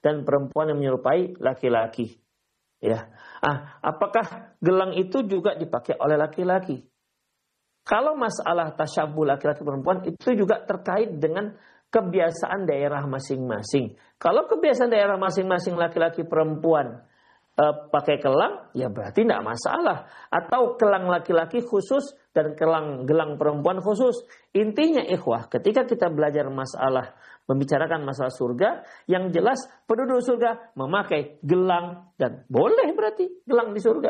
dan perempuan yang menyerupai laki-laki. Ya. Apakah gelang itu juga dipakai oleh laki-laki? Kalau masalah tasyabuh laki-laki perempuan itu juga terkait dengan kebiasaan daerah masing-masing. Kalau kebiasaan daerah masing-masing laki-laki perempuan pakai gelang, ya berarti tidak masalah. Atau gelang laki-laki khusus dan gelang perempuan khusus. Intinya ikhwah, ketika kita belajar masalah, membicarakan masalah surga, yang jelas penduduk surga memakai gelang dan boleh berarti gelang di surga.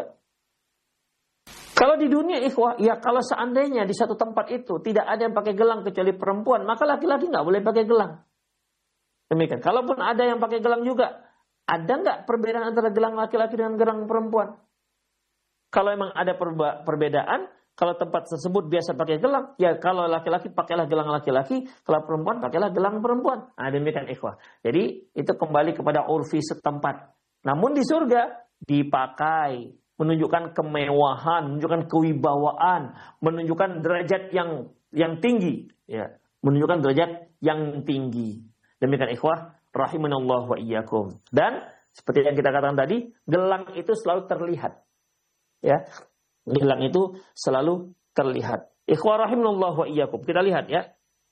Kalau di dunia ikhwah, ya kalau seandainya di satu tempat itu tidak ada yang pakai gelang kecuali perempuan, maka laki-laki nggak boleh pakai gelang. Demikian. Kalaupun ada yang pakai gelang juga, ada nggak perbedaan antara gelang laki-laki dengan gelang perempuan? Kalau memang ada perbedaan, kalau tempat tersebut biasa pakai gelang, ya kalau laki-laki pakailah gelang laki-laki, kalau perempuan pakailah gelang perempuan. Demikian ikhwah. Jadi itu kembali kepada urfi setempat. Namun di surga dipakai, menunjukkan kemewahan, menunjukkan kewibawaan, menunjukkan derajat yang tinggi, ya, menunjukkan derajat yang tinggi. Demikian ikhwah, rahimanallah wa iyyakum. Dan seperti yang kita katakan tadi, gelang itu selalu terlihat. Ya. Gelang itu selalu terlihat. Ikhwah rahimanallah wa iyyakum. Kita lihat ya.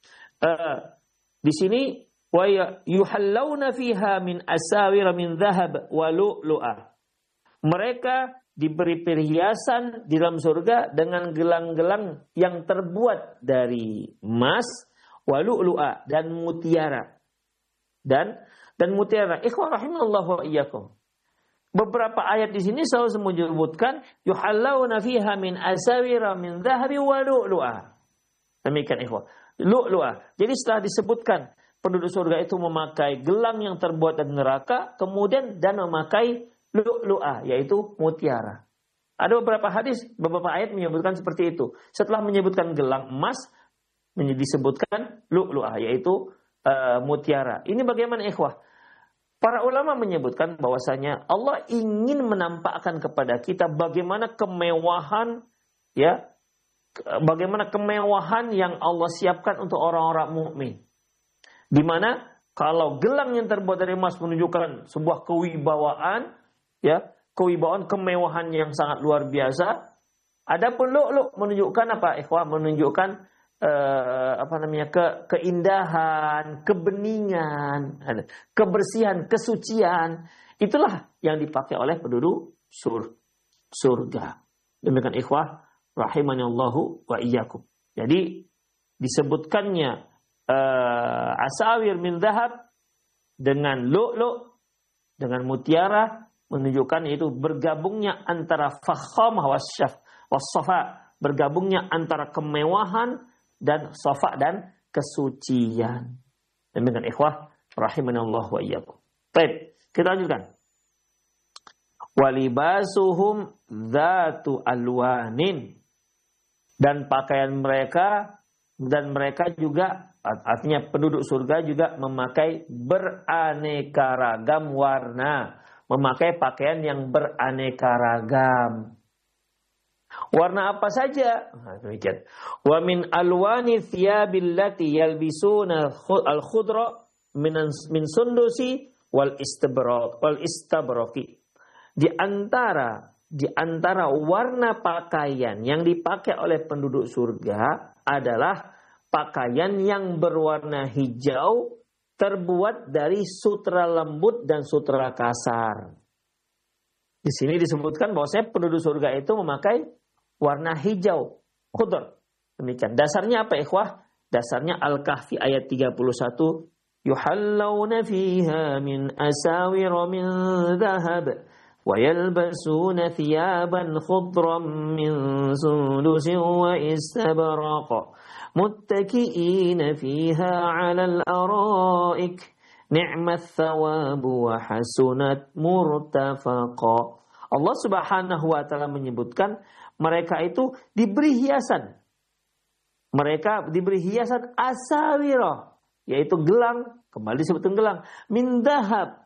Di sini wa yuhallawna fiha min asawir min dhahab wa lu'lu'ah. Mereka diberi perhiasan di dalam surga dengan gelang-gelang yang terbuat dari emas, wa lu'lu'ah, dan mutiara. Dan mutiara. Ikhwah rahimanallah wa iyyakum. Beberapa ayat di sini selalu menyebutkan yuhallawna fiha min asawira min dhahabi wa lu'lu'ah. Demikian ikhwah. Lu'lu'ah. Jadi setelah disebutkan penduduk surga itu memakai gelang yang terbuat dari neraka, kemudian dan memakai lu'lu'ah, yaitu mutiara. Ada beberapa hadis, beberapa ayat menyebutkan seperti itu. Setelah menyebutkan gelang emas, disebutkan lu'lu'ah, yaitu mutiara. Ini bagaimana ikhwah? Para ulama menyebutkan bahwasanya Allah ingin menampakkan kepada kita bagaimana kemewahan, ya, bagaimana kemewahan yang Allah siapkan untuk orang-orang mukmin. Di mana kalau gelang yang terbuat dari emas menunjukkan sebuah kewibawaan, ya, kewibawaan kemewahan yang sangat luar biasa. Adapun lu'lu' menunjukkan apa? Ikhwah, menunjukkan keindahan, kebeningan, kebersihan, kesucian. Itulah yang dipakai oleh penduduk surga. Demikian ikhwah rahimanallahu wa iyyakum. Jadi disebutkannya asawir min dhahab dengan lu'lu' dengan mutiara menunjukkan itu bergabungnya antara fakhamah was-safa, bergabungnya antara kemewahan dan safa dan kesucian. Demikian ikhwah rahimanallah wa iyyakum. Baik, kita lanjutkan. Walibasuhum dzatu alwanin, dan pakaian mereka juga, artinya penduduk surga juga memakai beraneka ragam warna, memakai pakaian yang beraneka ragam. Warna apa saja? Demikian. Wa min alwani thiyabil lati yalbisuna al-khudra min sundusi wal istabraqi. Di antara warna pakaian yang dipakai oleh penduduk surga adalah pakaian yang berwarna hijau terbuat dari sutra lembut dan sutra kasar. Di sini disebutkan bahwasanya penduduk surga itu memakai warna hijau, khudr. Demikian. Dasarnya apa ikhwah? Dasarnya Al-Kahfi ayat 31. Yuhallawna fiha min asawir min dhahab wa yalbasuna thiyaban khudran min sundusin wa istabraq muttaki'ina fiha 'alal araik ni'mat thawabu wa hasunat murtafaqa. Allah Subhanahu wa taala menyebutkan mereka itu diberi hiasan. Mereka diberi hiasan asawira, yaitu gelang, kembali disebutkan gelang, min dhahab,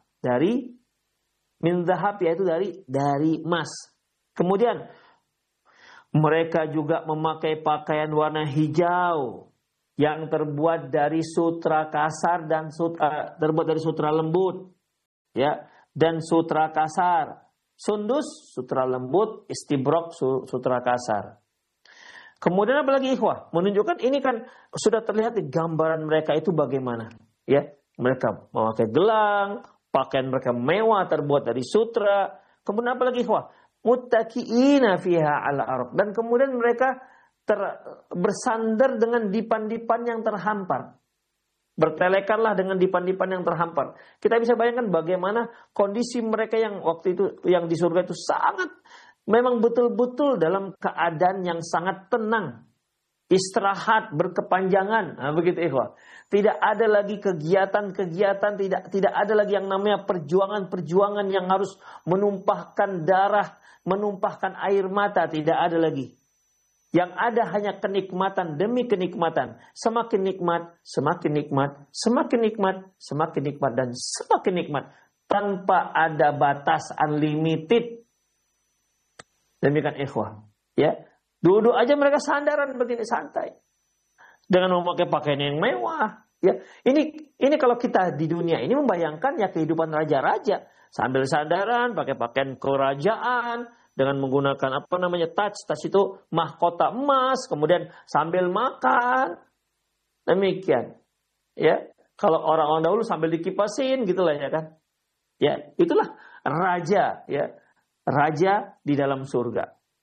yaitu dari emas. Kemudian mereka juga memakai pakaian warna hijau yang terbuat dari sutra kasar dan terbuat dari sutra lembut. ya, dan sutra kasar. Sundus sutra lembut, istibrok sutra kasar. Kemudian apa lagi ikhwah? Menunjukkan ini kan sudah terlihat di gambaran mereka itu bagaimana, ya. Mereka memakai gelang, pakaian mereka mewah terbuat dari sutra. Kemudian apa lagi ikhwah? Muttaqiina fiha ala araq, dan kemudian mereka bersandar dengan dipan-dipan yang terhampar. Bertelekanlah dengan dipan-dipan yang terhampar. Kita bisa bayangkan bagaimana kondisi mereka yang waktu itu, yang di surga itu sangat, memang betul-betul dalam keadaan yang sangat tenang. Istirahat berkepanjangan. Nah, begitu ikhwah. Tidak ada lagi kegiatan-kegiatan, tidak ada lagi yang namanya perjuangan-perjuangan yang harus menumpahkan darah, menumpahkan air mata, tidak ada lagi. Yang ada hanya kenikmatan demi kenikmatan. Semakin nikmat, semakin nikmat, semakin nikmat, semakin nikmat, dan semakin nikmat. Tanpa ada batas, unlimited. Demikian ikhwah. Ya, duduk aja mereka sandaran begini santai. Dengan memakai pakaian yang mewah. Ya, ini kalau kita di dunia ini membayangkan ya kehidupan raja-raja. Sambil sandaran, pakai pakaian kerajaan. Dengan menggunakan tas itu mahkota emas, kemudian sambil makan, demikian. Ya, kalau orang-orang dahulu sambil dikipasin gitulah ya kan. Ya, itulah raja, ya, raja di dalam surga.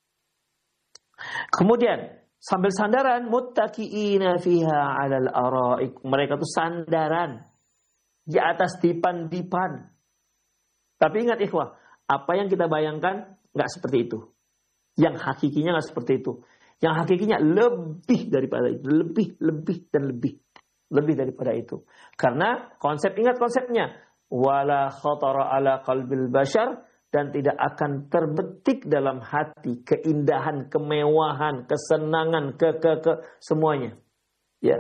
Kemudian sambil sandaran, muttaqiina fiha 'alal araik, mereka tuh sandaran di atas dipan-dipan. Tapi ingat ikhwah, apa yang kita bayangkan nggak seperti itu. Yang hakikinya nggak seperti itu. Yang hakikinya lebih daripada itu. Lebih dan lebih. Lebih daripada itu. Karena ingat konsepnya. Wala khatara ala qalbil bashar. Dan tidak akan terbetik dalam hati keindahan, kemewahan, kesenangan, semuanya. Ya.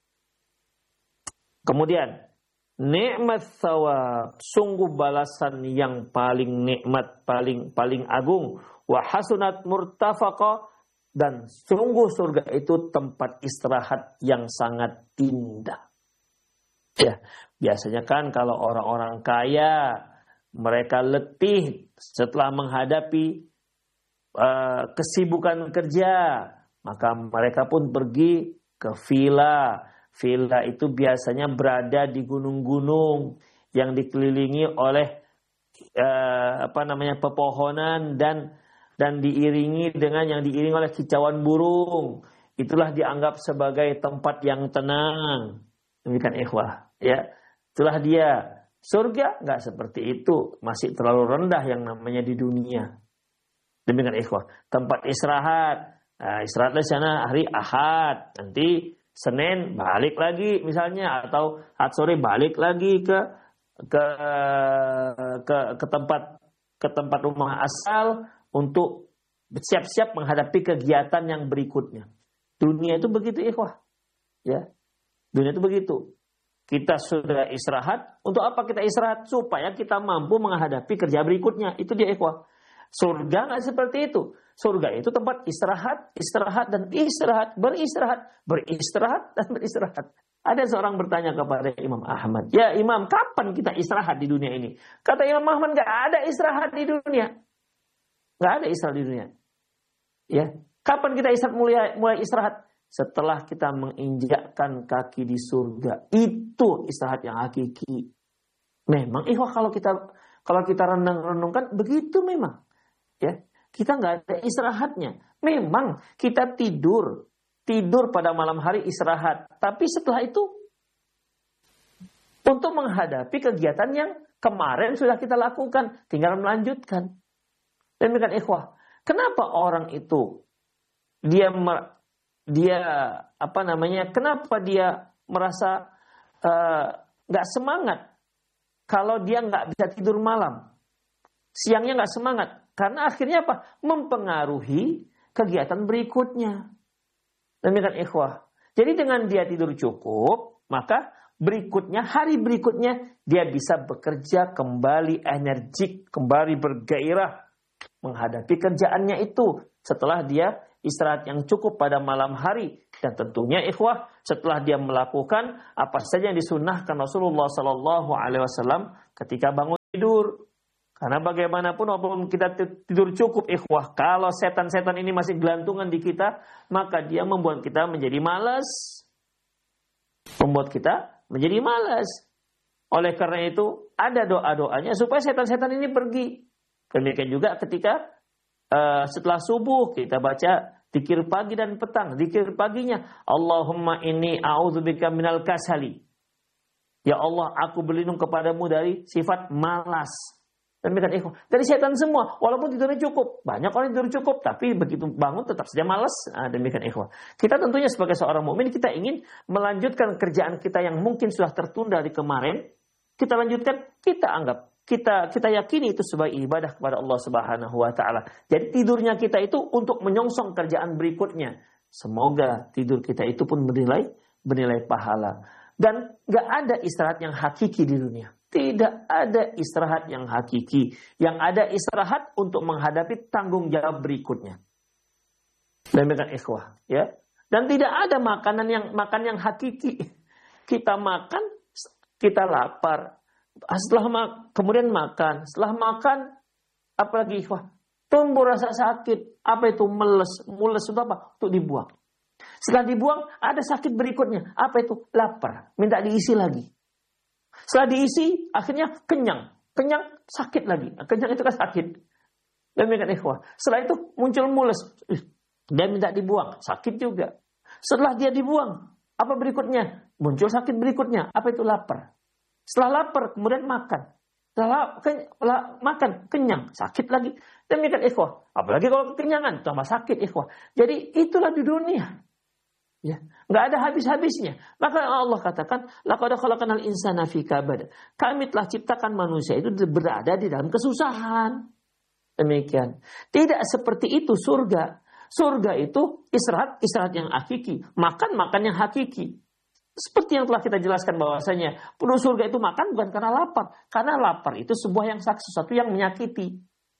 Kemudian. Nikmat thawab, sungguh balasan yang paling nikmat, paling agung. Wa hasunat murtafaqa, dan sungguh surga itu tempat istirahat yang sangat indah. Ya, biasanya kan kalau orang-orang kaya, mereka letih setelah menghadapi kesibukan kerja, maka mereka pun pergi ke villa. Villa itu biasanya berada di gunung-gunung yang dikelilingi oleh pepohonan dan diiringi oleh kicauan burung. Itulah dianggap sebagai tempat yang tenang. Demikian ikhwah, ya. Itulah dia. Surga nggak seperti itu, masih terlalu rendah yang namanya di dunia. Demikian ikhwah. Tempat istirahat. Nah, istirahatlah di sana hari Ahad, nanti Senin balik lagi misalnya, atau sore balik lagi ke tempat rumah asal untuk siap-siap menghadapi kegiatan yang berikutnya. Dunia itu begitu ikhwah. Ya. Dunia itu begitu. Kita sudah istirahat, untuk apa kita istirahat? Supaya kita mampu menghadapi kerja berikutnya. Itu dia ikhwah. Surga nggak seperti itu. Surga itu tempat istirahat, dan istirahat, beristirahat dan beristirahat. Ada seorang bertanya kepada Imam Ahmad, ya Imam, kapan kita istirahat di dunia ini? Kata Imam Ahmad, nggak ada istirahat di dunia, nggak ada istirahat di dunia. Ya, kapan kita mulai istirahat? Setelah kita menginjakkan kaki di surga, itu istirahat yang hakiki. Memang, kalau kita renungkan begitu memang. Ya, kita nggak ada istirahatnya. Memang kita tidur pada malam hari istirahat. Tapi setelah itu untuk menghadapi kegiatan yang kemarin sudah kita lakukan, tinggal melanjutkan. Demikian ikhwah. Kenapa orang itu kenapa dia merasa nggak semangat kalau dia nggak bisa tidur malam, siangnya nggak semangat? Karena akhirnya apa? Mempengaruhi kegiatan berikutnya. Demikian ikhwah. Jadi dengan dia tidur cukup, maka hari berikutnya dia bisa bekerja kembali energik, kembali bergairah menghadapi kerjaannya itu setelah dia istirahat yang cukup pada malam hari. Dan tentunya ikhwah, setelah dia melakukan apa saja yang disunnahkan Rasulullah SAW ketika bangun tidur. Karena bagaimanapun walaupun kita tidur cukup ikhwah, kalau setan-setan ini masih gelantungan di kita, maka dia membuat kita menjadi malas. Membuat kita menjadi malas. Oleh karena itu, ada doa-doanya supaya setan-setan ini pergi. Demikian juga ketika setelah subuh kita baca zikir pagi dan petang. Zikir paginya, Allahumma inni a'udzubika minal kasali. Ya Allah, aku berlindung kepadamu dari sifat malas. Demikian ikhwah. Dari setan semua, walaupun tidurnya cukup. Banyak orang tidur cukup, tapi begitu bangun tetap saja malas. Nah, demikian ikhwah. Kita tentunya sebagai seorang mukmin, kita ingin melanjutkan kerjaan kita yang mungkin sudah tertunda di kemarin. Kita lanjutkan, kita anggap, kita yakini itu sebagai ibadah kepada Allah Subhanahu wa taala. Jadi tidurnya kita itu untuk menyongsong kerjaan berikutnya. Semoga tidur kita itu pun bernilai pahala. Dan gak ada istirahat yang hakiki di dunia. Tidak ada istirahat yang hakiki. Yang ada istirahat untuk menghadapi tanggung jawab berikutnya. Demikian ikhwah, ya. Dan tidak ada makan yang hakiki. Kita makan, kita lapar. Kemudian makan. Setelah makan, apalagi ikhwah, tumbuh rasa sakit. Apa itu? Mules itu apa? Untuk dibuang. Setelah dibuang, ada sakit berikutnya. Apa itu? Lapar. Minta diisi lagi. Setelah diisi, akhirnya kenyang. Kenyang, sakit lagi. Kenyang itu kan sakit. Demikian ikhwah. Setelah itu muncul mules. Dia minta dibuang. Sakit juga. Setelah dia dibuang, apa berikutnya? Muncul sakit berikutnya. Apa itu? Lapar. Setelah lapar, kemudian makan. Setelah makan, kenyang. Sakit lagi. Demikian ikhwah. Apalagi kalau kekenyangan, tambah sakit ikhwah. Jadi itulah di dunia. Ya, nggak ada habis-habisnya. Maka Allah katakan, laqad khalaqnal insana fi kabad. Kami telah ciptakan manusia itu berada di dalam kesusahan. Demikian. Tidak seperti itu surga. Surga itu istirahat yang hakiki, makan yang hakiki. Seperti yang telah kita jelaskan bahwasanya penduduk surga itu makan bukan karena lapar, karena lapar itu sesuatu yang menyakiti.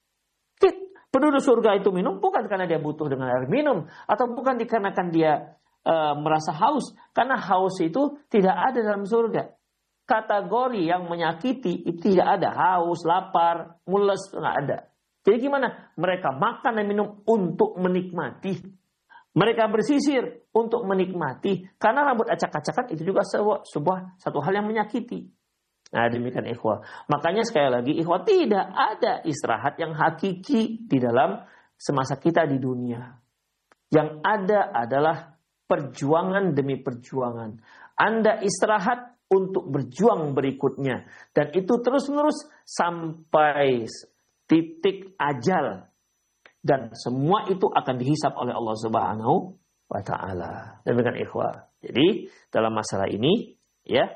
Penduduk surga itu minum bukan karena dia butuh dengan air minum, atau bukan dikarenakan dia merasa haus, karena haus itu tidak ada dalam surga. Kategori yang menyakiti itu tidak ada, haus, lapar, mules, nggak ada. Jadi gimana? Mereka makan dan minum untuk menikmati. Mereka bersisir untuk menikmati, karena rambut acak-acakan itu juga satu hal yang menyakiti. Nah, demikian ikhwah. Makanya sekali lagi ikhwah, tidak ada istirahat yang hakiki di dalam semasa kita di dunia. Yang ada adalah perjuangan demi perjuangan. Anda istirahat untuk berjuang berikutnya. Dan itu terus-menerus sampai titik ajal. Dan semua itu akan dihisap oleh Allah Subhanahu wa ta'ala. Demikian ikhwah. Jadi dalam masalah ini, ya,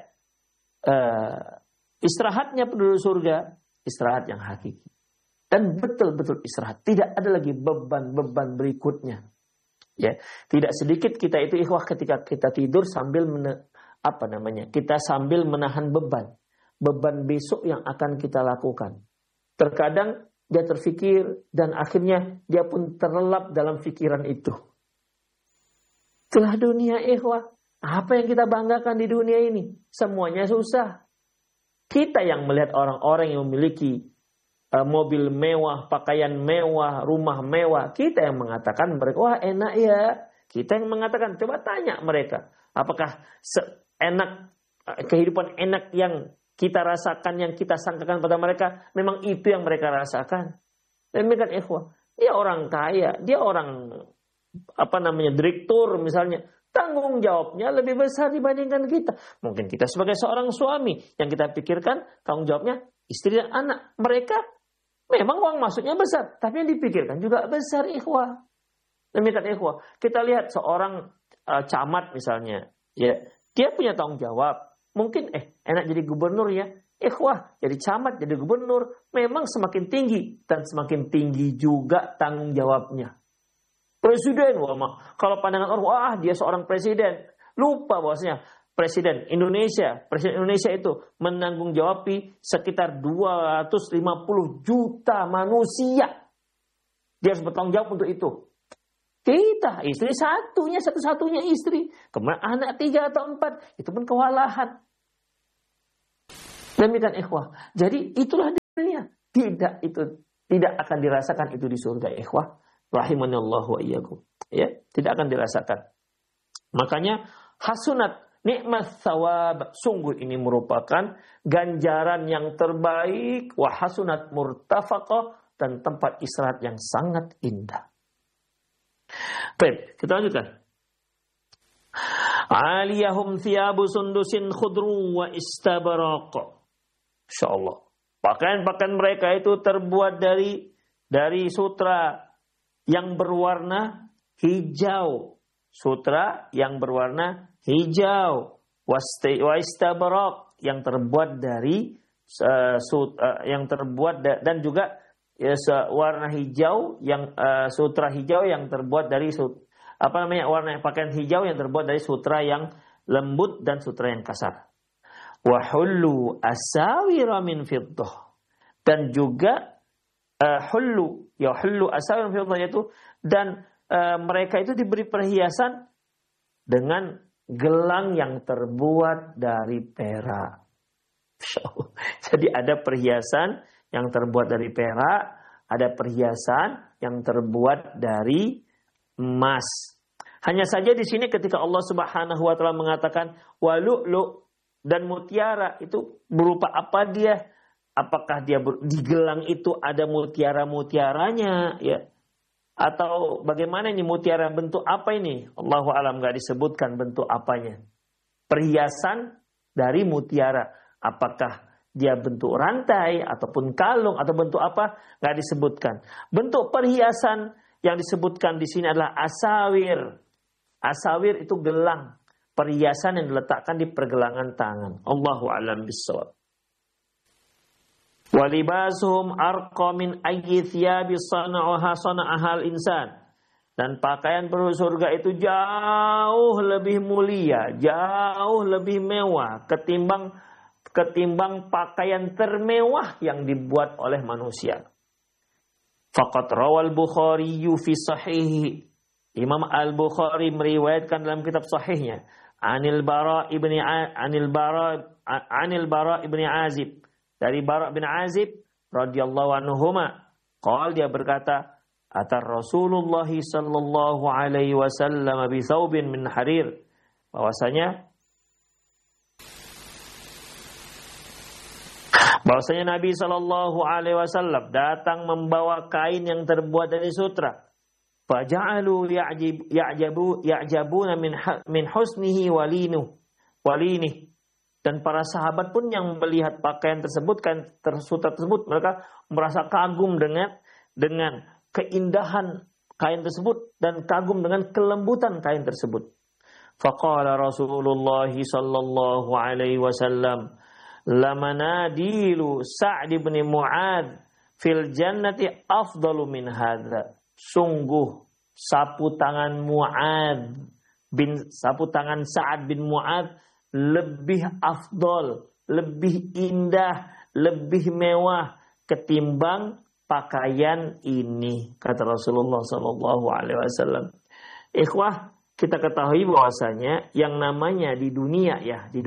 istirahatnya penduduk surga, istirahat yang hakiki. Dan betul-betul istirahat. Tidak ada lagi beban-beban berikutnya. Ya, tidak sedikit kita itu ikhwah ketika kita tidur sambil kita sambil menahan beban besok yang akan kita lakukan. Terkadang dia terfikir dan akhirnya dia pun terlelap dalam pikiran itu. Itulah dunia ikhwah. Apa yang kita banggakan di dunia ini? Semuanya susah. Kita yang melihat orang-orang yang memiliki mobil mewah, pakaian mewah, rumah mewah, kita yang mengatakan mereka, wah enak ya. Kita yang mengatakan, coba tanya mereka, apakah kehidupan enak yang kita rasakan, yang kita sangkakan pada mereka, memang itu yang mereka rasakan. Demikian ikhwah, dia orang kaya, dia orang direktur misalnya, tanggung jawabnya lebih besar dibandingkan kita. Mungkin kita sebagai seorang suami, yang kita pikirkan tanggung jawabnya istri dan anak. Mereka memang uang masuknya besar, tapi yang dipikirkan juga besar ikhwah. Demikian ikhwah. Kita lihat seorang camat misalnya, ya, dia punya tanggung jawab. Mungkin enak jadi gubernur ya. Ikhwah, jadi camat, jadi gubernur memang semakin tinggi dan semakin tinggi juga tanggung jawabnya. Presiden, kalau pandangan orang, wah dia seorang presiden. Lupa bahwasanya Presiden Indonesia itu menanggung jawabi sekitar 250 juta manusia. Dia harus bertanggung jawab untuk itu. Kita, istri satu-satunya istri. Kemudian anak 3 atau 4, itu pun kewalahan. Demikian ikhwah. Jadi itulah dunia. Tidak akan dirasakan itu di surga, ikhwah. Rahimanallahu wa iyyakum. Ya, tidak akan dirasakan. Makanya hasunat nikmat thawab, sungguh ini merupakan ganjaran yang terbaik, wa hasunat murtafaqah, dan tempat istirahat yang sangat indah. Baik, kita lanjutkan. Aliyahum thiyabu sundusin khudru wa istabaraq. Insyaallah. Pakaian-pakaian mereka itu terbuat dari sutra yang berwarna hijau. Sutra yang berwarna hijau. Wa istabaraq yang terbuat dari dan juga warna hijau yang sutra hijau yang terbuat dari warna pakaian hijau yang terbuat dari sutra yang lembut dan sutra yang kasar. Wa hullu asawira min fiddah, dan juga hullu asawira min fiddah, yaitu dan mereka itu diberi perhiasan dengan gelang yang terbuat dari perak. Jadi ada perhiasan yang terbuat dari perak, ada perhiasan yang terbuat dari emas. Hanya saja di sini ketika Allah Subhanahu wa taala mengatakan walu'lu dan mutiara, itu berupa apa dia? Apakah dia di gelang itu ada mutiara-mutiaranya, ya? Atau bagaimana ini mutiara, bentuk apa ini? Allahu a'lam, enggak disebutkan bentuk apanya. Perhiasan dari mutiara. Apakah dia bentuk rantai ataupun kalung atau bentuk apa? Enggak disebutkan. Bentuk perhiasan yang disebutkan di sini adalah asawir. Asawir itu gelang, perhiasan yang diletakkan di pergelangan tangan. Allahu a'lam bissawab. Walibasuhum arqa min ayyi thiyabi sana'aha sana'ahal insan. Dan pakaian penduduk surga itu jauh lebih mulia, jauh lebih mewah ketimbang pakaian termewah yang dibuat oleh manusia. Faqad rawal Bukhari fi sahih. Imam Al-Bukhari meriwayatkan dalam kitab sahihnya Anil Bara ibni Azib, dari Bara bin Azib radhiyallahu anhuma, qala, dia berkata, atar Rasulullah sallallahu alaihi wasallam bi thawbin min harir, bahwasanya Nabi sallallahu alaihi wasallam datang membawa kain yang terbuat dari sutra. Faja'alu ya'jabuna min husnihi walinih. Dan para sahabat pun yang melihat pakaian tersebut, kain sutra tersebut, mereka merasa kagum dengan keindahan kain tersebut dan kagum dengan kelembutan kain tersebut. Faqala Rasulullah sallallahu alaihi wasallam, lamanadilu Sa'd bin Mu'adz fil jannati afdalu min hadza. Sungguh sapu tangan Sa'ad bin Mu'adz lebih afdol, lebih indah, lebih mewah ketimbang pakaian ini, kata Rasulullah sallallahu alaihi wasallam. Ikhwah, kita ketahui bahwasanya yang namanya di dunia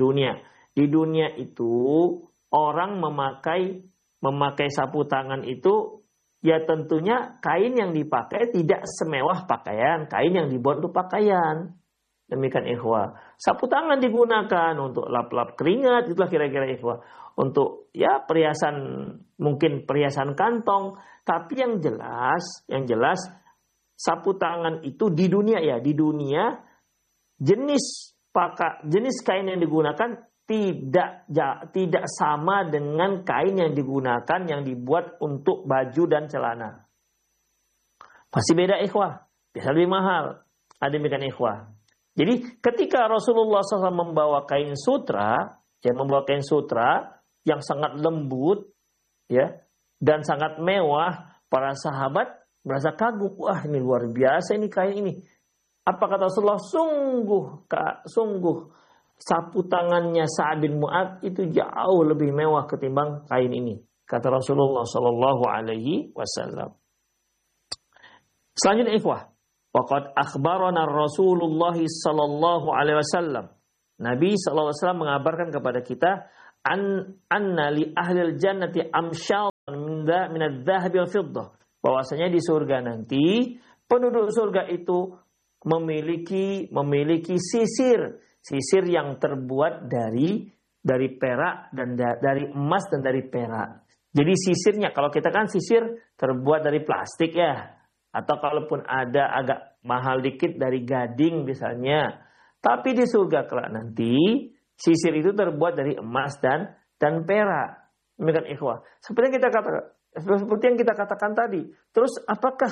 itu orang memakai sapu tangan itu, ya tentunya kain yang dipakai tidak semewah pakaian kain yang dibuat untuk pakaian. Demikian ikhwah. Sapu tangan digunakan untuk lap-lap keringat, itulah kira-kira ikhwah. Untuk ya perhiasan, mungkin perhiasan kantong. Tapi yang jelas sapu tangan itu di dunia jenis kain yang digunakan tidak sama dengan kain yang digunakan yang dibuat untuk baju dan celana. Pasti beda ikhwah. Bisa lebih mahal. Ada demikian ikhwah. Jadi ketika Rasulullah SAW membawa kain sutra yang sangat lembut, ya, dan sangat mewah, para sahabat merasa kagum. Wah, ini luar biasa ini kain ini. Apa kata Rasulullah? Sungguh sapu tangannya Sa'ad bin Mu'adz itu jauh lebih mewah ketimbang kain ini, kata Rasulullah sallallahu alaihi wasallam. Selanjutnya ikhwah, waqad akhbarana Rasulullah sallallahu alaihi wasallam. Nabi sallallahu alaihi wasallam mengabarkan kepada kita anna li ahlil jannati amsyal minadz-dzahabi wal fiddah. Bahwasanya di surga nanti penduduk surga itu memiliki sisir yang terbuat dari perak dan dari emas dan dari perak. Jadi sisirnya, kalau kita kan sisir terbuat dari plastik ya, atau kalaupun ada agak mahal dikit dari gading misalnya. Tapi di surga kelak nanti sisir itu terbuat dari emas dan perak. Demikian ikhwah. Seperti yang kita katakan tadi. Terus apakah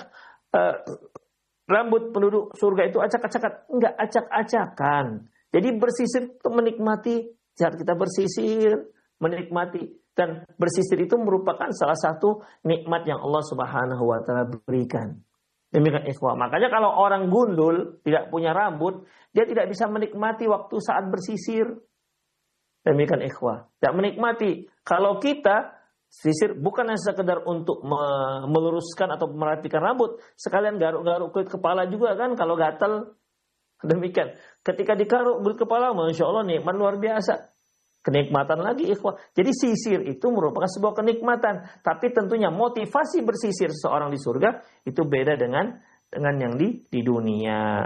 rambut penduduk surga itu acak-acakan? Enggak acak-acakan. Jadi bersisir untuk menikmati, saat kita bersisir, menikmati. Dan bersisir itu merupakan salah satu nikmat yang Allah Subhanahu wa taala berikan. Demikian ikhwah. Makanya kalau orang gundul, tidak punya rambut, dia tidak bisa menikmati waktu saat bersisir. Demikian ikhwah. Tidak menikmati. Kalau kita sisir bukan hanya sekedar untuk meluruskan atau merapikan rambut, sekalian garuk-garuk kulit kepala juga kan kalau gatal. Demikian. Ketika digaruk kulit kepala, Masya Allah nikmat luar biasa. Kenikmatan lagi ikhwah. Jadi sisir itu merupakan sebuah kenikmatan. Tapi tentunya motivasi bersisir seseorang di surga itu beda dengan yang di dunia.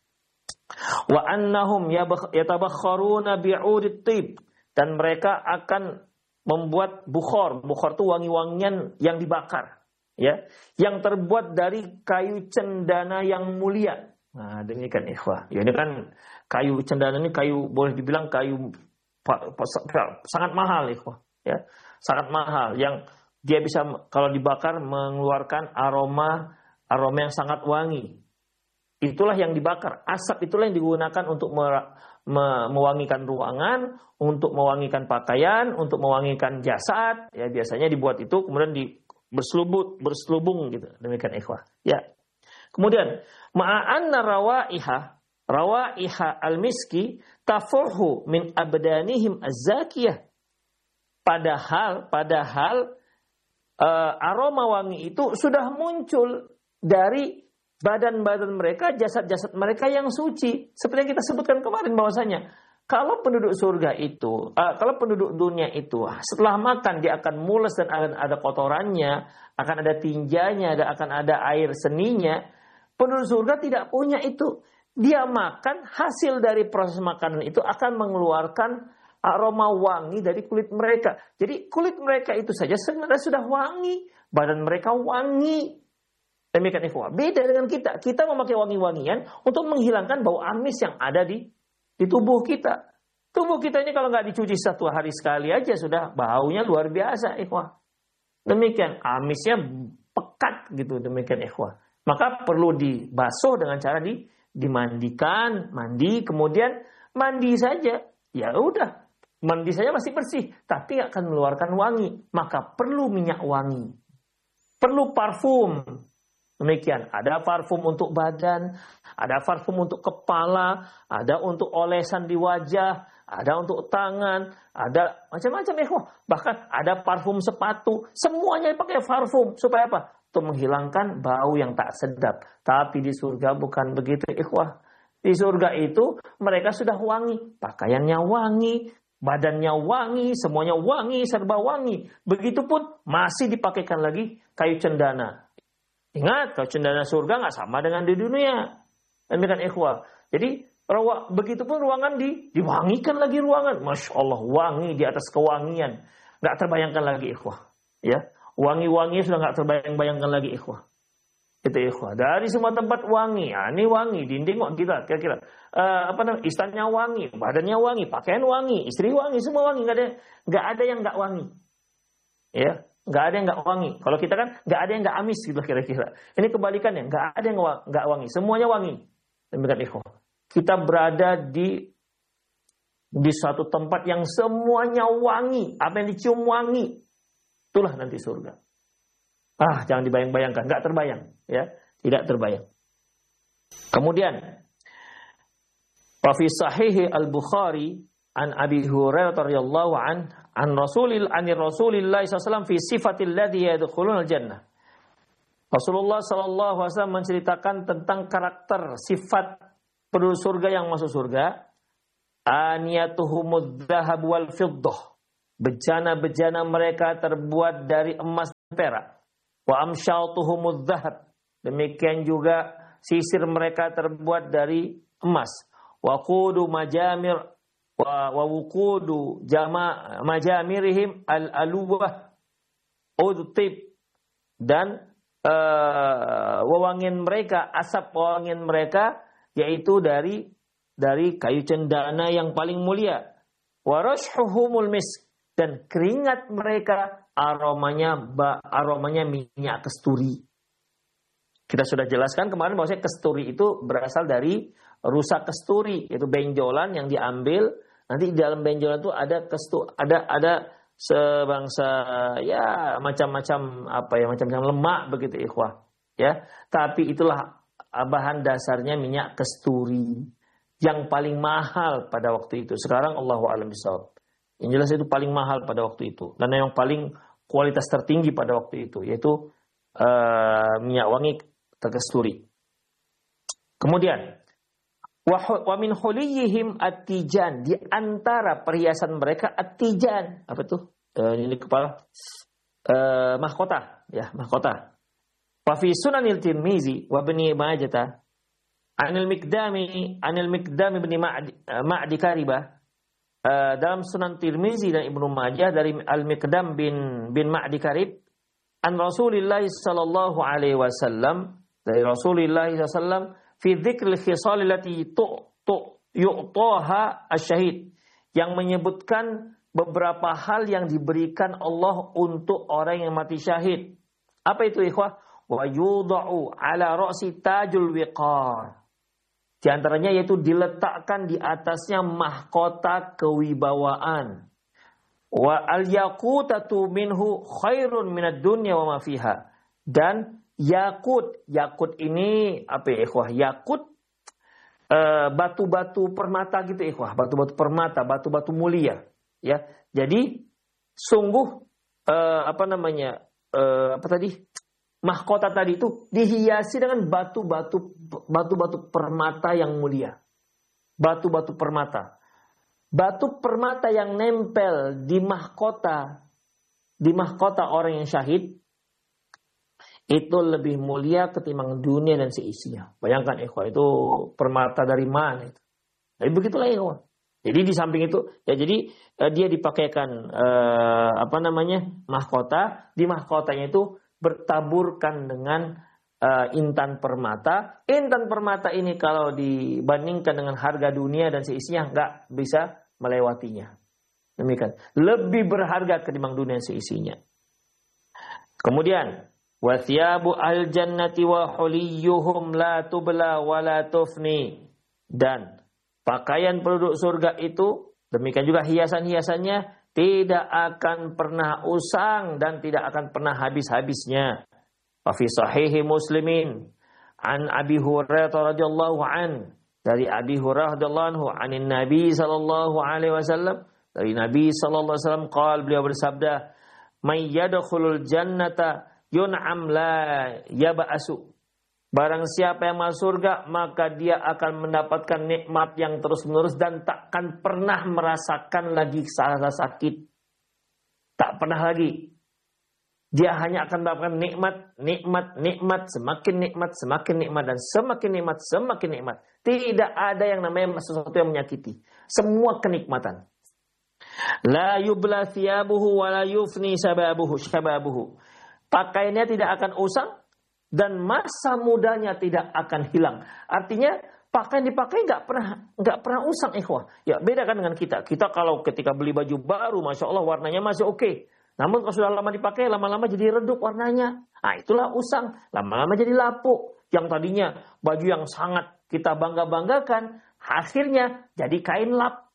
Wa annahum yatabakharuna bi'udit tib. Dan mereka akan membuat bukhor. Bukhor itu wangi-wangian yang dibakar. Ya, yang terbuat dari kayu cendana yang mulia. Nah, demikian ikhwah. Ya, ini kan kayu cendana ini boleh dibilang kayu sangat mahal ikhwah, ya. Sangat mahal yang dia bisa kalau dibakar mengeluarkan aroma yang sangat wangi. Itulah yang dibakar. Asap itulah yang digunakan untuk mewangikan ruangan, untuk mewangikan pakaian, untuk mewangikan jasad. Ya, biasanya dibuat itu kemudian berselubung gitu. Demikian ikhwah. Ya. Kemudian ma'anna rawaiha al-miski tafuhu min abdanihim az-zakiyah. Padahal aroma wangi itu sudah muncul dari badan-badan mereka, jasad-jasad mereka yang suci. Seperti yang kita sebutkan kemarin bahwasanya kalau penduduk surga itu, kalau penduduk dunia itu setelah makan dia akan mules dan akan ada kotorannya, akan ada tinjanya, akan ada air seninya. Penduduk surga tidak punya itu. Dia makan, hasil dari proses makanan itu akan mengeluarkan aroma wangi dari kulit mereka. Jadi kulit mereka itu saja sebenarnya sudah wangi. Badan mereka wangi. Demikian ikhwah. Beda dengan kita. Kita memakai wangi-wangian untuk menghilangkan bau amis yang ada di tubuh kita. Tubuh kita ini kalau nggak dicuci 1 hari sekali aja sudah baunya luar biasa ikhwah. Demikian. Amisnya pekat gitu. Demikian ikhwah. Maka perlu dibasuh dengan cara dimandikan, kemudian mandi saja. Ya udah, mandi saja masih bersih, tapi akan mengeluarkan wangi. Maka perlu minyak wangi. Perlu parfum. Demikian, ada parfum untuk badan, ada parfum untuk kepala, ada untuk olesan di wajah, ada untuk tangan, ada macam-macam ya. Bahkan ada parfum sepatu, semuanya pakai parfum. Supaya apa? Untuk menghilangkan bau yang tak sedap. Tapi di surga bukan begitu ikhwah. Di surga itu mereka sudah wangi. Pakaiannya wangi, badannya wangi, semuanya wangi, serba wangi. Begitupun masih dipakaikan lagi kayu cendana. Ingat, kayu cendana surga nggak sama dengan di dunia. Demikian ikhwah. Jadi begitupun ruangan diwangikan lagi ruangan. Masya Allah, wangi di atas kewangian. Nggak terbayangkan lagi ikhwah. Ya. Wangi-wangi sudah nggak terbayang-bayangkan lagi ikhwah. Itu ikhwah. Dari semua tempat wangi. Ya, ini wangi. Dinding kita kira-kira. Istannya wangi. Badannya wangi. Pakaian wangi. Istri wangi. Semua wangi. Nggak ada yang nggak wangi. Ya. Nggak ada yang nggak wangi. Kalau kita kan nggak ada yang nggak amis gitu kira-kira. Ini kebalikannya. Nggak ada yang nggak wangi. Semuanya wangi. Demikian ikhwah. Kita berada di suatu tempat yang semuanya wangi. Apa yang dicium wangi. Itulah nanti surga. Jangan dibayang-bayangkan, enggak terbayang, ya, tidak terbayang. Kemudian, wa fi sahih al-Bukhari an Abi Hurairah radhiyallahu an Rasulillah sallallahu alaihi wasallam fi sifatil ladzi yadkhulunal jannah. Rasulullah sallallahu alaihi wasallam menceritakan tentang karakter sifat penduduk surga yang masuk surga. Aniyatuhumudz dzahab wal fiddah. Bejana-bejana mereka terbuat dari emas perak. Wa amsyatuhumudz dzahab. Demikian juga sisir mereka terbuat dari emas. Wa qudu majamir wa wuqudu majamirihim al-aluwah udtib. Dan wewangian mereka, asap wewangian mereka yaitu dari kayu cendana yang paling mulia. Wa rashhuhumul misk. Dan keringat mereka aromanya minyak kasturi. Kita sudah jelaskan kemarin bahwasanya kasturi itu berasal dari rusa kasturi, yaitu benjolan yang diambil. Nanti di dalam benjolan itu ada sebangsa ya macam-macam macam-macam lemak begitu ikhwah. Ya, tapi itulah bahan dasarnya minyak kasturi yang paling mahal pada waktu itu. Sekarang Allahu a'lam bishawab. Yang jelas itu paling mahal pada waktu itu dan yang paling kualitas tertinggi pada waktu itu yaitu minyak wangi kasturi. Kemudian wa min huliyihim at-tijan, di antara perhiasan mereka at-tijan. Apa tuh? Ini kepala mahkota, ya, mahkota. Wa fi Sunanil Tirmizi wa Ibnu Majah anil Miqdam bin Ma'di Karibah, dalam Sunan Tirmizi dan Ibnu Majah dari Al-Miqdam bin Ma'di Karib an Rasulillah sallallahu alaihi wasallam, dari Rasulullah sallallahu fi dzikril khisal allati yu'taha asy-syahid, yang menyebutkan beberapa hal yang diberikan Allah untuk orang yang mati syahid. Apa itu ikhwah? Wa yudha'u ala ra'si tajul wiqar. Di antaranya yaitu diletakkan di atasnya mahkota kewibawaan. Wa al-yaqutatu minhu khairun minad dunya wa ma fiha. Dan yakut ini apa ya ikhwah? Yakut batu-batu permata gitu ikhwah, batu-batu permata, batu-batu mulia, ya. Jadi sungguh mahkota tadi itu dihiasi dengan batu-batu permata yang mulia. Batu-batu permata. Batu permata yang nempel di mahkota orang yang syahid itu lebih mulia ketimbang dunia dan seisinya. Bayangkan ikhwah, itu permata dari mana itu. Jadi begitulah ikhwah. Jadi di samping itu ya, jadi dia dipakaikan mahkota. Di mahkotanya itu bertaburkan dengan intan permata. Intan permata ini kalau dibandingkan dengan harga dunia dan seisinya nggak bisa melewatinya. Demikian. Lebih berharga ketimbang dunia dan seisinya. Kemudian wa thiyabu al-jannati wa huliyuhum la tubla wa la tufni. Dan pakaian penduduk surga itu, demikian juga hiasan-hiasannya, tidak akan pernah usang dan tidak akan pernah habis-habisnya. Wa fi sahihi Muslimin an Abi Hurairah radhiyallahu an, dari Abi Hurairah radhiyallahu anhu, anin Nabi sallallahu alaihi wasallam, dari Nabi sallallahu alaihi wasallam qala, beliau bersabda, may yadkhulul jannata yun'am la yab'asu. Barang siapa yang masuk surga, maka dia akan mendapatkan nikmat yang terus-menerus dan takkan pernah merasakan lagi rasa sakit. Tak pernah lagi. Dia hanya akan mendapatkan nikmat, semakin nikmat, dan semakin nikmat. Tidak ada yang namanya sesuatu yang menyakiti. Semua kenikmatan. La yubla thiyabuhu wa la yufni shababuhu. Pakaiannya tidak akan usang dan masa mudanya tidak akan hilang. Artinya pakaian dipakai nggak pernah usang ikhwah. Ya beda kan dengan kita. Kita kalau ketika beli baju baru, masya Allah warnanya masih oke. Namun kalau sudah lama dipakai, lama-lama jadi redup warnanya. Nah itulah usang. Lama-lama jadi lapuk. Yang tadinya baju yang sangat kita bangga-banggakan, akhirnya jadi kain lap.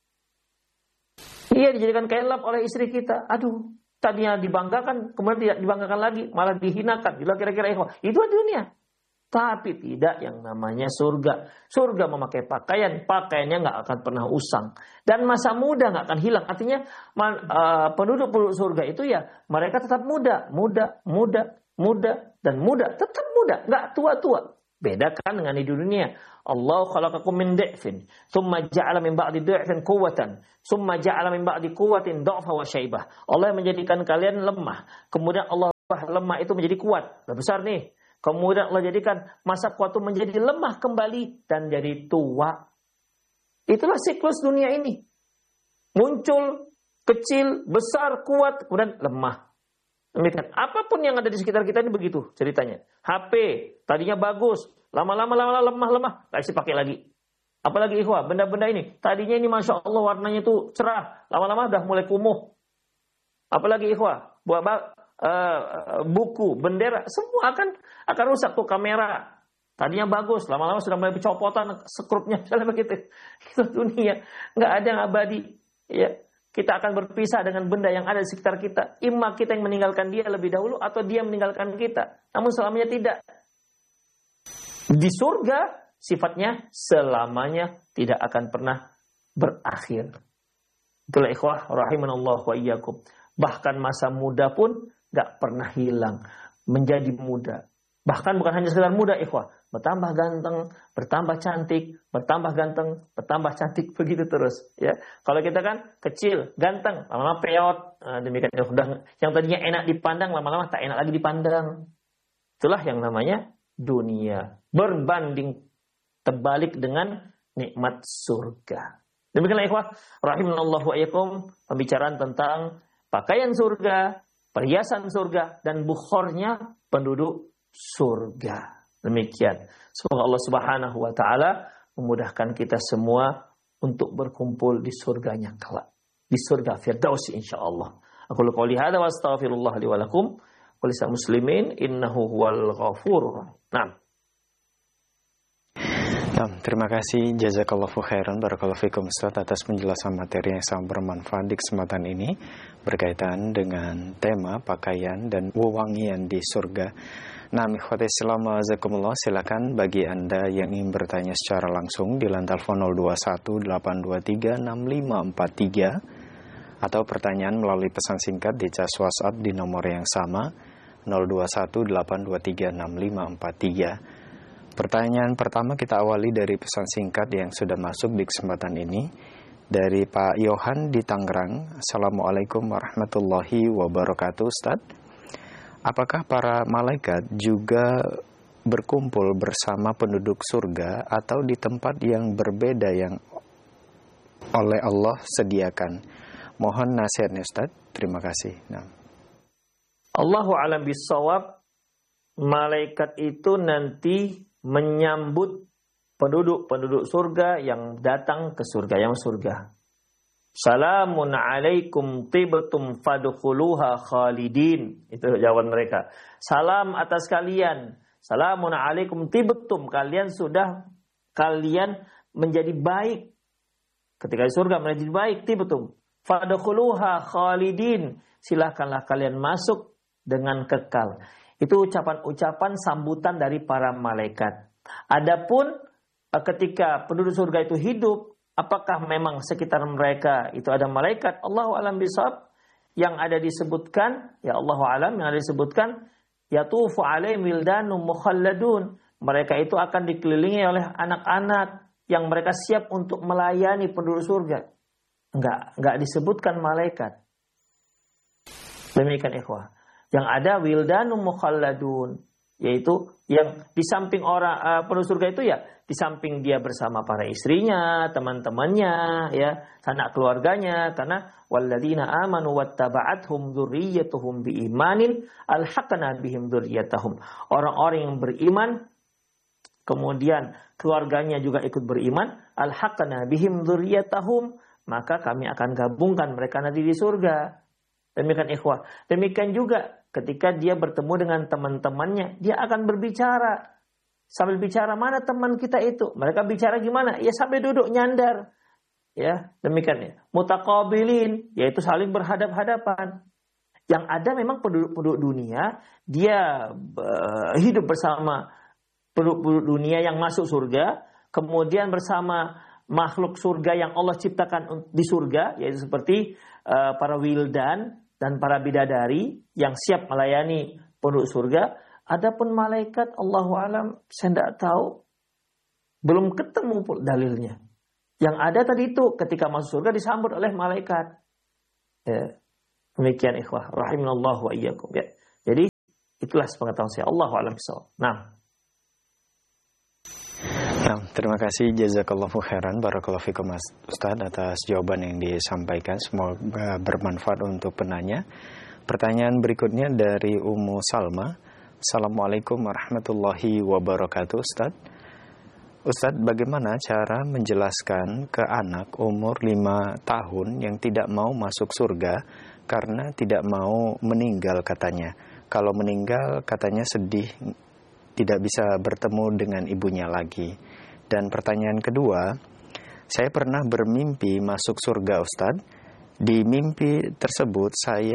Iya, dijadikan kain lap oleh istri kita. Aduh. Tadinya dibanggakan, kemudian tidak dibanggakan lagi, malah dihinakan. Itulah kira-kira ikhwah. Itulah dunia. Tapi tidak yang namanya surga. Surga memakai pakaiannya nggak akan pernah usang. Dan masa muda nggak akan hilang. Artinya penduduk surga itu ya mereka tetap muda, tetap muda, nggak tua-tua. Beda kan dengan di dunia. Allah khalaqakum min dha'fin, thumma ja'ala min ba'di dha'fin quwwatan, thumma ja'ala min ba'di quwwatin dha'fa wa syaibah. Allah menjadikan kalian lemah, kemudian Allah lemah itu menjadi kuat. Udah besar nih. Kemudian Allah jadikan masa kuat itu menjadi lemah kembali dan jadi tua. Itulah siklus dunia ini. Muncul, kecil, besar, kuat, kemudian lemah. Demikian. Apapun yang ada di sekitar kita ini begitu ceritanya. HP, tadinya bagus. Lama-lama lemah. Nggak bisa pakai lagi. Apalagi ikhwah, benda-benda ini. Tadinya ini Masya Allah warnanya itu cerah. Lama-lama udah mulai kumuh. Apalagi ikhwah, buku, bendera, semua akan rusak tuh kamera. Tadinya bagus, lama-lama sudah mulai bercopotan skrupnya, misalnya begitu. Itu dunia, nggak ada yang abadi. Ya, kita akan berpisah dengan benda yang ada di sekitar kita. Imma kita yang meninggalkan dia lebih dahulu atau dia meninggalkan kita. Namun selamanya tidak. Di surga sifatnya selamanya tidak akan pernah berakhir. Itulah ikhwah rahimanallah wa iyyakum. Bahkan masa muda pun gak pernah hilang. Menjadi muda. Bahkan bukan hanya sekedar muda ikhwah. Bertambah ganteng, bertambah cantik, bertambah ganteng, bertambah cantik. Begitu terus. Ya. Kalau kita kan kecil, ganteng, lama-lama peot. Nah, demikian udah yang tadinya enak dipandang, lama-lama tak enak lagi dipandang. Itulah yang namanya dunia. Berbanding terbalik dengan nikmat surga. Demikianlah ikhwah rahimanallahu wa iyyakum, pembicaraan tentang pakaian surga, perhiasan surga, dan bukhornya penduduk surga. Demikian. Semoga Allah Subhanahu wa taala memudahkan kita semua untuk berkumpul di surganya kelak. Di surga Firdaus insyaallah. Aku qouli hadza wa astaghfirullah li wa lakum wa lisal muslimin innahu huwal ghafurur rahim. Nah. Terima kasih jazakallahu khairan barakallahu fikum Ustaz atas penjelasan materi yang sangat bermanfaat di kesempatan ini berkaitan dengan tema pakaian dan wewangian di surga. Nah, ikhwati Islam azakumullah, silakan bagi Anda yang ingin bertanya secara langsung di line telepon 0218236543 atau pertanyaan melalui pesan singkat di cas WhatsApp di nomor yang sama 0218236543. Pertanyaan pertama kita awali dari pesan singkat yang sudah masuk di kesempatan ini dari Pak Yohan di Tangerang. Assalamualaikum warahmatullahi wabarakatuh Ustaz. Apakah para malaikat juga berkumpul bersama penduduk surga atau di tempat yang berbeda yang oleh Allah sediakan? Mohon nasihatnya Ustaz. Terima kasih. Nah. Allahu a'lam bissawab. Malaikat itu nanti menyambut penduduk surga yang datang ke surga, yang surga. Salamun alaikum tibtum fadkhuluha khalidin. Itu jawaban mereka. Salam atas kalian. Salamun alaikum tibtum. Kalian menjadi baik. Ketika di surga menjadi baik, tibtum. Fadkhuluha khalidin. Silahkanlah kalian masuk dengan kekal. Itu ucapan-ucapan sambutan dari para malaikat. Adapun ketika penduduk surga itu hidup, apakah memang sekitar mereka itu ada malaikat? Allahu a'lam bishawab. Yang ada disebutkan, ya Allahu a'lam, yang ada disebutkan, yatufu alaihim wildanun mukhalladun. Mereka itu akan dikelilingi oleh anak-anak yang mereka siap untuk melayani penduduk surga. Enggak disebutkan malaikat. Demikian ikhwah. Yang ada wildanum mukhalladun, yaitu yang di samping orang penduduk surga itu ya, di samping dia bersama para istrinya, teman-temannya, ya, anak keluarganya, karena walladzina amanu wattaba'athum dzurriyyatuhum biimanin alhaqna bihim dzurriyyatahum. Orang-orang yang beriman kemudian keluarganya juga ikut beriman, alhaqna bihim dzurriyyatahum, maka kami akan gabungkan mereka nanti di surga. Demikian ikhwah. Demikian juga ketika dia bertemu dengan teman-temannya, dia akan berbicara. Sambil bicara, mana teman kita itu? Mereka bicara gimana? Ya sampai duduk nyandar. Ya, demikian ya. Mutaqabilin, yaitu saling berhadap-hadapan. Yang ada memang penduduk dunia, dia hidup bersama penduduk dunia yang masuk surga, kemudian bersama makhluk surga yang Allah ciptakan di surga, yaitu seperti para wildan dan para bidadari yang siap melayani penduduk surga. Adapun malaikat, Allahu a'lam, saya tidak tahu, belum ketemu dalilnya. Yang ada tadi itu ketika masuk surga disambut oleh malaikat. Ya. Demikian ikhwah rahimanallahu wa iyyakum. Ya. Jadi ikhlas pengetahuan saya. Allahu a'lam bishawab. Nah, terima kasih, jazakallahu khairan, barakallahu fikum Ustaz atas jawaban yang disampaikan. Semoga bermanfaat untuk penanya. Pertanyaan berikutnya dari Ummu Salma. Assalamualaikum warahmatullahi wabarakatuh, Ustaz. Ustaz, bagaimana cara menjelaskan ke anak umur 5 tahun yang tidak mau masuk surga karena tidak mau meninggal katanya? Kalau meninggal katanya sedih, tidak bisa bertemu dengan ibunya lagi. Dan pertanyaan kedua, saya pernah bermimpi masuk surga, Ustaz. Di mimpi tersebut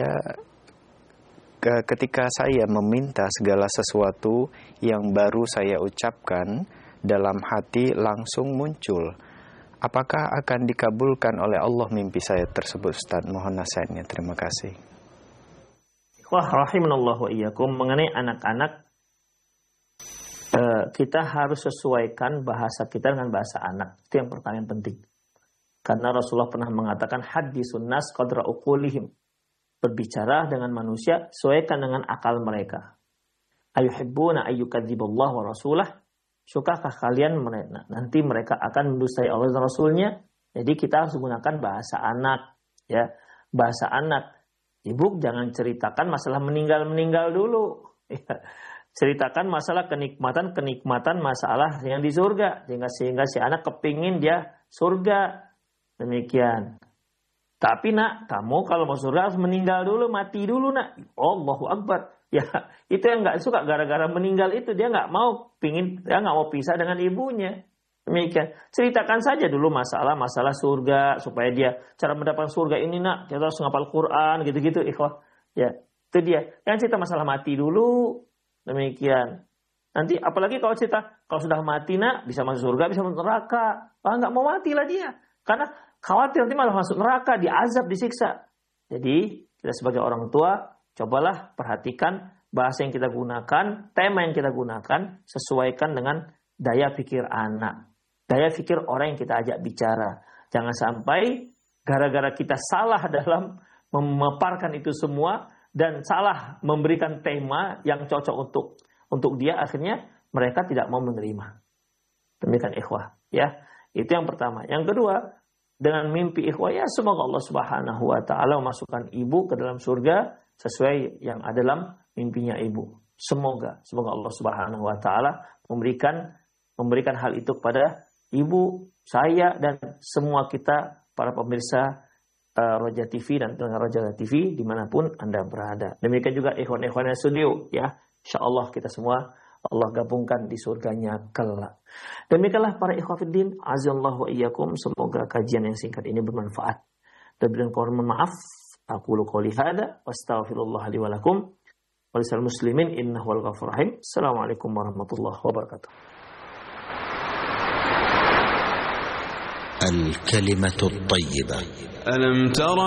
ketika saya meminta segala sesuatu yang baru saya ucapkan dalam hati langsung muncul. Apakah akan dikabulkan oleh Allah mimpi saya tersebut, Ustaz? Mohon nasihatnya. Terima kasih. Wah, rahimanallahu wa iyyakum. Mengenai anak-anak, kita harus sesuaikan bahasa kita dengan bahasa anak. Itu yang pertama yang penting. Karena Rasulullah pernah mengatakan hadisun nas qadra uqulihim. Berbicara dengan manusia sesuaikan dengan akal mereka. Ayuhibbuna ayyukadziballahu wa rasulah. Sukakah kalian nanti mereka akan mendustai Allah dan Rasulnya? Jadi kita harus gunakan bahasa anak, ya. Bahasa anak. Ibu jangan ceritakan masalah meninggal dulu. Ya. Ceritakan masalah kenikmatan masalah yang di surga. Sehingga si anak kepingin dia surga. Demikian. Tapi nak, kamu kalau mau surga harus meninggal dulu, mati dulu nak. Allahu Akbar. Ya, itu yang nggak suka gara-gara meninggal itu dia nggak mau pisah dengan ibunya. Demikian. Ceritakan saja dulu masalah surga supaya dia cara mendapatkan surga ini nak, kita harus ngapal Quran gitu-gitu, ikhwah. Ya, itu dia. Yang cerita masalah mati dulu. Demikian. Nanti apalagi kalau sudah mati nak bisa masuk surga, bisa masuk neraka. Nggak mau matilah dia. Karena khawatir nanti malah masuk neraka, diazab, disiksa. Jadi kita sebagai orang tua cobalah perhatikan bahasa yang kita gunakan, tema yang kita gunakan, sesuaikan dengan daya pikir anak. Daya pikir orang yang kita ajak bicara. Jangan sampai gara-gara kita salah dalam memaparkan itu semua dan salah memberikan tema yang cocok untuk dia, akhirnya mereka tidak mau menerima. Demikian ikhwah, ya. Itu yang pertama. Yang kedua, dengan mimpi ikhwah, ya semoga Allah Subhanahu wa taala memasukkan ibu ke dalam surga sesuai yang ada dalam mimpinya ibu. Semoga Allah Subhanahu wa taala memberikan hal itu kepada ibu, saya dan semua kita para pemirsa Roja TV dan pendengar Roja TV dimanapun Anda berada. Demikian juga ikhwan-ikhwan yang studio, ya. Insyaallah kita semua Allah gabungkan di surganya kelak. Demikianlah para ikhwafiddin, azallahu wa iyyakum. Semoga kajian yang singkat ini bermanfaat. Dan mohon maaf. Aku qouli hada wastaghfirullah li wa lakum wa lisal muslimin innahu wal ghafurur rahim. Assalamualaikum warahmatullahi wabarakatuh. Al-kalimatu at-thayyibah. Alam tara